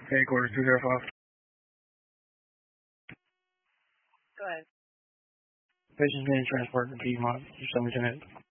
Headquarters 205. Go ahead. Patient's being transported to Piedmont. Just 7 minutes.